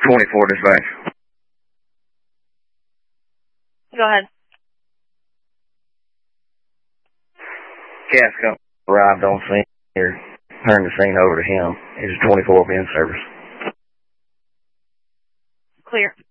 24 dispatch. Go ahead. Gas company arrived on scene here, turned the scene over to him. It's 24 in service. Clear.